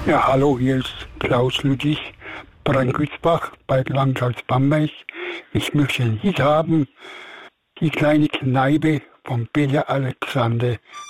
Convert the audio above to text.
Ja, hallo, hier ist Klaus Lüttich, Brandgützbach bei Landkreis Bamberg. Ich möchte ein Lied haben, die kleine Kneipe von Peter Alexander